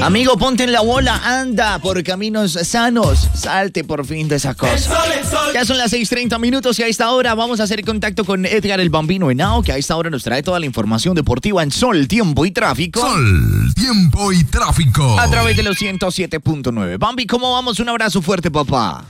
Amigo, ponte en la bola, anda por caminos sanos, salte por fin de esa cosa. Ya son las 6:30 minutos y a esta hora vamos a hacer contacto con Edgar el Bambino Henao, que a esta hora nos trae toda la información deportiva en Sol, Tiempo y Tráfico. Sol, Tiempo y Tráfico. A través de los 107.9. Bambi, ¿cómo vamos? Un abrazo fuerte, papá.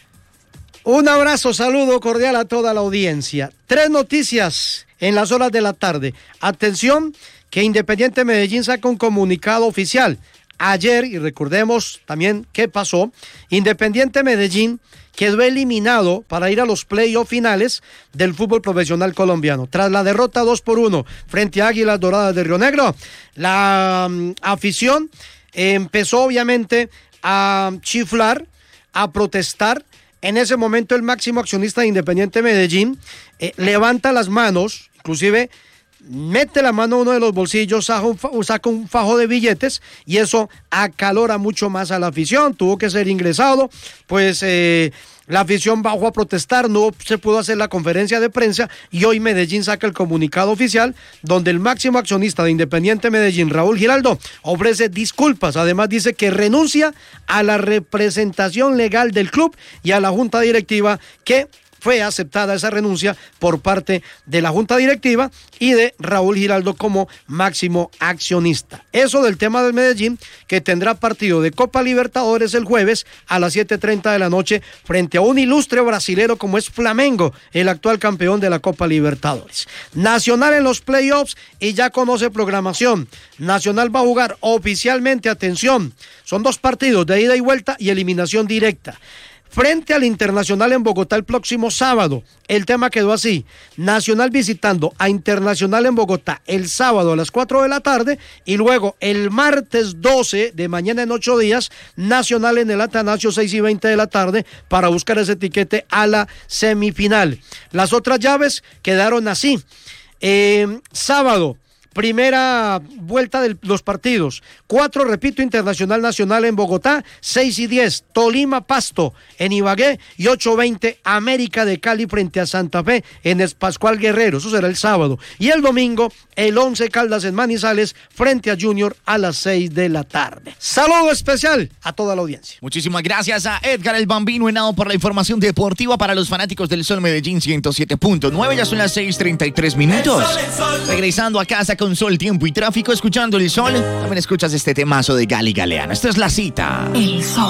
Un abrazo, saludo cordial a toda la audiencia. 3 noticias en las horas de la tarde. Atención, que Independiente Medellín saca un comunicado oficial. Ayer, y recordemos también qué pasó, Independiente Medellín quedó eliminado para ir a los playoffs finales del fútbol profesional colombiano. Tras la derrota 2-1 frente a Águilas Doradas de Río Negro, la afición empezó obviamente a chiflar, a protestar. En ese momento el máximo accionista de Independiente Medellín levanta las manos, inclusive mete la mano en uno de los bolsillos, saca un fajo de billetes y eso acalora mucho más a la afición. Tuvo que ser ingresado, pues la afición bajó a protestar, no se pudo hacer la conferencia de prensa y hoy Medellín saca el comunicado oficial donde el máximo accionista de Independiente Medellín, Raúl Giraldo, ofrece disculpas. Además dice que renuncia a la representación legal del club y a la junta directiva, que fue aceptada esa renuncia por parte de la junta directiva y de Raúl Giraldo como máximo accionista. Eso del tema del Medellín, que tendrá partido de Copa Libertadores el jueves a las 7:30 de la noche frente a un ilustre brasilero como es Flamengo, el actual campeón de la Copa Libertadores. Nacional en los playoffs y ya conoce programación. Nacional va a jugar oficialmente, atención, son 2 partidos de ida y vuelta y eliminación directa. Frente al Internacional en Bogotá el próximo sábado. El tema quedó así: Nacional visitando a Internacional en Bogotá el sábado a las 4 de la tarde y luego el martes 12 de mañana en 8 días, Nacional en el Atanasio 6:20 de la tarde para buscar ese tiquete a la semifinal. Las otras llaves quedaron así: sábado, primera vuelta de los partidos, 4, repito, Internacional Nacional en Bogotá, 6:10, Tolima Pasto en Ibagué y 8:20, América de Cali frente a Santa Fe en Pascual Guerrero. Eso será el sábado. Y el domingo, el 11 Caldas en Manizales frente a Junior a las 6 de la tarde. Saludo especial a toda la audiencia. Muchísimas gracias a Edgar el Bambino Henao por la información deportiva para los fanáticos del Sol Medellín 107.9. Ya son las 6:33 minutos. Regresando a casa con Sol, Tiempo y Tráfico, escuchando el Sol. También escuchas este temazo de Gali Galeano. Esta es La Cita. El Sol.